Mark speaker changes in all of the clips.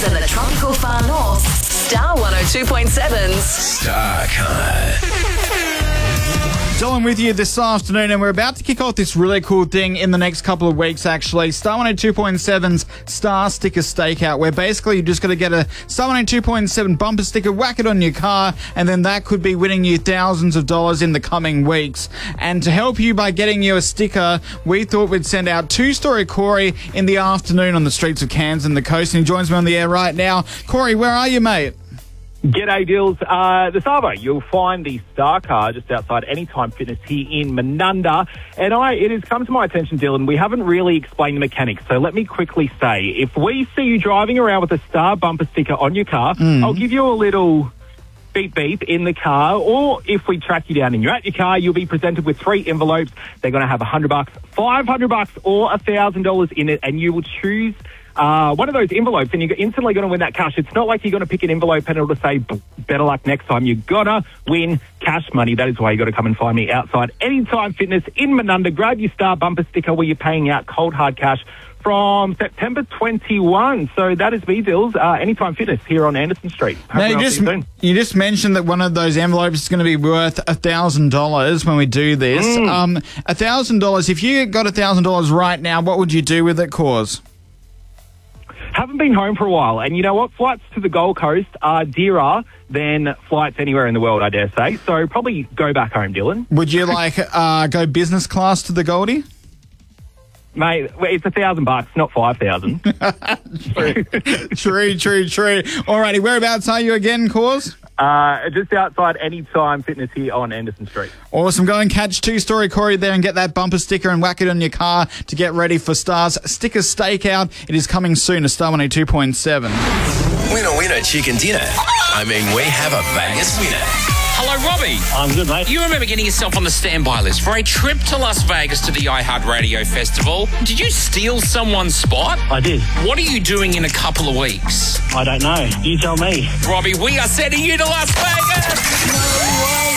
Speaker 1: Cairns and the tropical far north, Star 102.7's
Speaker 2: Star Car.
Speaker 3: Dylan with you this afternoon, and we're about to kick off this really cool thing in the next couple of weeks, actually. Star 102.7's Star Sticker Stakeout, where basically you're just going to get a Star 102.7 bumper sticker, whack it on your car, and then that could be winning you thousands of dollars in the coming weeks. And to help you by getting you a sticker, we thought we'd send out two-story Corey in the afternoon on the streets of Cairns and the coast, and he joins me on the air right now. Corey, where are you, mate?
Speaker 4: G'day, Dills. This Arvo, you'll find the Star Car just outside Anytime Fitness here in Menunda. And it has come to my attention, Dylan, we haven't really explained the mechanics. So let me quickly say, if we see you driving around with a Star bumper sticker on your car, I'll give you a little beep beep in the car, or if we track you down and you're at your car, you'll be presented with 3 envelopes. They're going to have $100, $500 or $1,000 in it, and you will choose one of those envelopes, and you're instantly going to win that cash. It's not like you're going to pick an envelope and it'll say better luck next time. You're going to win cash money. That is why you got to come and find me outside Anytime Fitness in Menunda. Grab your Star bumper sticker where you're paying out cold hard cash from September 21. So that is me, Dills. Anytime Fitness here on Anderson Street.
Speaker 3: Now, you just mentioned that one of those envelopes is going to be worth $1,000 when we do this. $1,000. If you got $1,000 right now, what would you do with it, Cause?
Speaker 4: Haven't been home for a while, and you know what? Flights to the Gold Coast are dearer than flights anywhere in the world, I dare say. So probably go back home, Dylan. Would you
Speaker 3: go business class to the Goldie?
Speaker 4: Mate, it's $1,000, not 5,000.
Speaker 3: True. Alrighty, whereabouts are you again, Cause?
Speaker 4: Just outside Anytime Fitness here on Anderson Street.
Speaker 3: Awesome. Go and catch two-story Corey there and get that bumper sticker and whack it on your car to get ready for Star's Sticker Stakeout. It is coming soon to Star 102.7.
Speaker 2: Winner, chicken dinner. I mean, we have a Vegas winner.
Speaker 5: Hello, Robbie.
Speaker 6: I'm good, mate.
Speaker 5: You remember getting yourself on the standby list for a trip to Las Vegas to the iHeartRadio Festival. Did you steal someone's spot?
Speaker 6: I did.
Speaker 5: What are you doing in a couple of weeks?
Speaker 6: I don't know. You tell me.
Speaker 5: Robbie, we are sending you to Las Vegas!
Speaker 6: No way!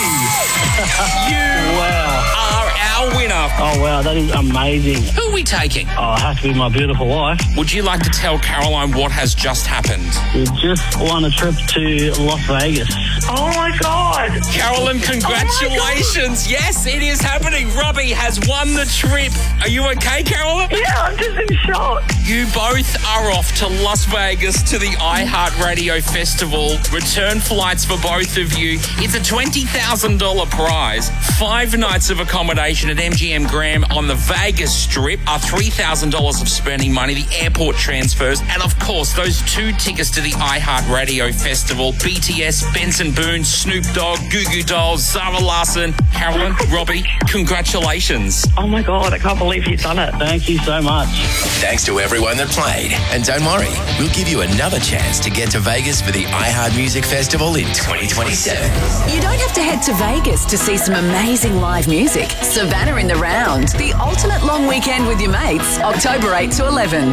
Speaker 5: You are our winner.
Speaker 6: Oh, wow, that is amazing.
Speaker 5: Who are we taking?
Speaker 6: Oh, it has to be my beautiful wife.
Speaker 5: Would you like to tell Caroline what has just happened?
Speaker 6: We just won a trip to Las Vegas.
Speaker 7: Oh, my God.
Speaker 5: Carolyn, congratulations. Yes, it is happening. Robbie has won the trip. Are you okay, Carolyn?
Speaker 7: Yeah, I'm just in shock.
Speaker 5: You both are off to Las Vegas to the iHeartRadio Festival. Return flights for both of you. It's a $20,000 prize. 5 nights of accommodation at MGM Graham on the Vegas Strip, are $3,000 of spending money, the airport transfers, and of course those 2 tickets to the iHeartRadio Festival. BTS, Benson Boone, Snoop Dogg, Goo Goo Dolls, Zara Larsson. Carolyn, Robbie, congratulations.
Speaker 7: Oh my God, I can't believe you've done it.
Speaker 6: Thank you so much.
Speaker 2: Thanks to everyone that played. And don't worry, we'll give you another chance to get to Vegas for the iHeart Music Festival in 2027.
Speaker 1: You don't have to head to Vegas to see some amazing live music. Savannah in the Round, the ultimate long weekend with your mates, October 8 to 11.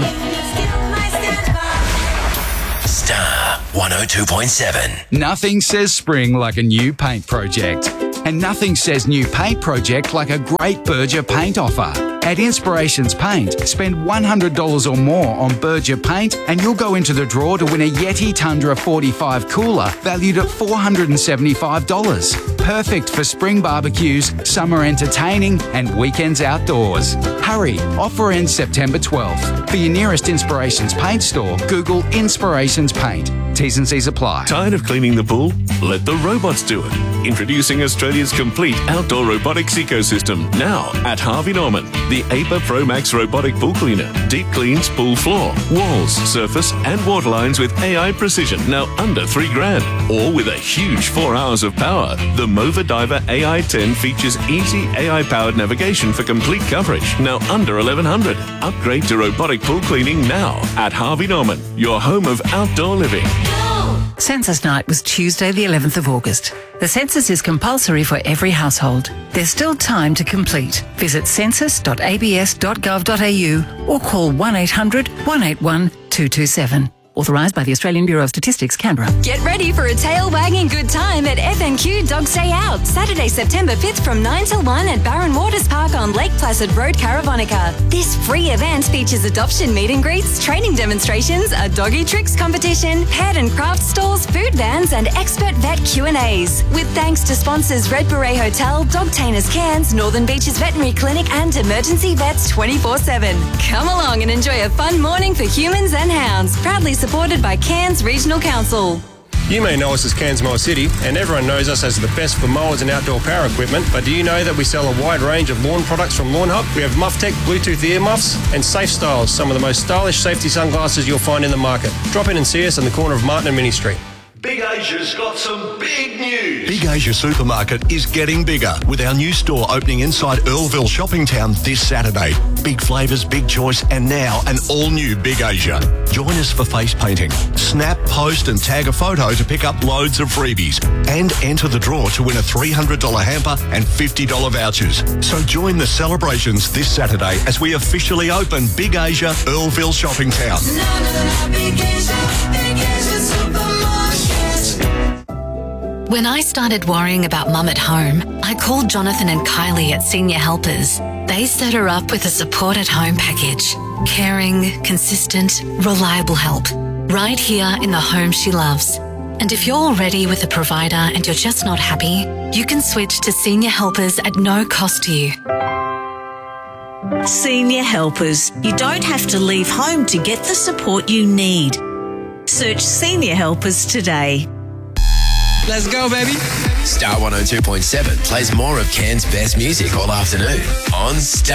Speaker 2: Star 102.7.
Speaker 8: Nothing says spring like a new paint project. And nothing says new paint project like a great Berger paint offer. At Inspirations Paint, spend $100 or more on Berger paint and you'll go into the draw to win a Yeti Tundra 45 cooler valued at $475. Perfect for spring barbecues, summer entertaining and weekends outdoors. Hurry, offer ends September 12th. For your nearest Inspirations Paint store, Google Inspirations Paint. T's and C's apply.
Speaker 9: Tired of cleaning the pool? Let the robots do it. Introducing Australia's complete outdoor robotics ecosystem now at Harvey Norman. The APA Pro Max robotic pool cleaner. Deep cleans pool floor, walls, surface and water lines with AI precision. Now under $3,000. Or with a huge 4 hours of power. The Mova Diver AI10 features easy AI-powered navigation for complete coverage. Now under $1,100. Upgrade to robotic pool cleaning now at Harvey Norman. Your home of outdoor living.
Speaker 10: Census night was Tuesday the 11th of August. The census is compulsory for every household. There's still time to complete. Visit census.abs.gov.au or call 1-800-181-227. Authorised by the Australian Bureau of Statistics, Canberra.
Speaker 11: Get ready for a tail-wagging good time at FNQ Dogs Day Out, Saturday, September 5th from 9 till 1 at Barron Waters Park on Lake Placid Road, Caravonica. This free event features adoption meet and greets, training demonstrations, a doggy tricks competition, pet and craft stalls, food vans and expert vet Q&As. With thanks to sponsors Red Beret Hotel, Dogtainers Cairns, Northern Beaches Veterinary Clinic and Emergency Vets 24/7. Come along and enjoy a fun morning for humans and hounds. Proudly supported by Cairns Regional Council.
Speaker 12: You may know us as Cairns Mower City, and everyone knows us as the best for mowers and outdoor power equipment, but do you know that we sell a wide range of lawn products from Lawn Hub? We have MuffTech Bluetooth ear muffs and Safe Styles, some of the most stylish safety sunglasses you'll find in the market. Drop in and see us on the corner of Martin and Mini Street.
Speaker 13: Big Asia's got some big news. Big Asia Supermarket is getting bigger with our new store opening inside Earlville Shopping Town this Saturday. Big flavours, big choice, and now an all-new Big Asia. Join us for face painting. Snap, post and tag a photo to pick up loads of freebies and enter the draw to win a $300 hamper and $50 vouchers. So join the celebrations this Saturday as we officially open Big Asia Earlville Shopping Town.
Speaker 14: When I started worrying about Mum at home, I called Jonathan and Kylie at Senior Helpers. They set her up with a support at home package. Caring, consistent, reliable help. Right here in the home she loves. And if you're already with a provider and you're just not happy, you can switch to Senior Helpers at no cost to you.
Speaker 15: Senior Helpers. You don't have to leave home to get the support you need. Search Senior Helpers today.
Speaker 2: Let's go, baby. Star 102.7 plays more of Cairns' best music all afternoon on Star.